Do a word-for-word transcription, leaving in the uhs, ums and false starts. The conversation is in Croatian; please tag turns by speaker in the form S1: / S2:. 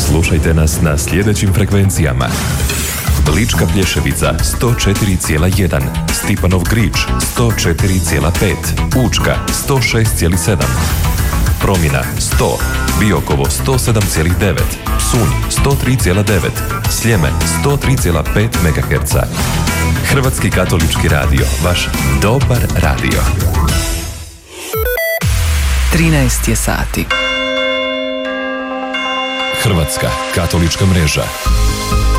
S1: Slušajte nas na sljedećim frekvencijama: Lička Plješevica sto četiri zarez jedan, Stipanov Grič sto četiri zarez pet, Učka sto šest zarez sedam, Promjena sto, Biokovo sto sedam zarez devet, Psunj sto tri zarez devet, Sljeme sto tri zarez pet megaherca. Hrvatski katolički radio, vaš dobar radio.
S2: trinaest je sati.
S1: Hrvatska katolička mreža.